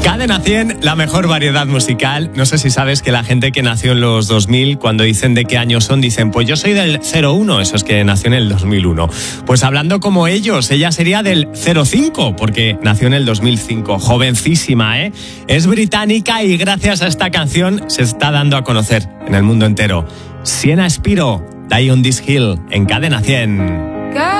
Cadena 100, la mejor variedad musical. No sé si sabes que la gente que nació en los 2000, cuando dicen de qué año son, dicen, pues yo soy del 01, eso es que nació en el 2001. Pues hablando como ellos, ella sería del 05, porque nació en el 2005. Jovencísima, ¿eh? Es británica y gracias a esta canción se está dando a conocer en el mundo entero. Sienna Spiro, Die on This Hill, en Cadena 100.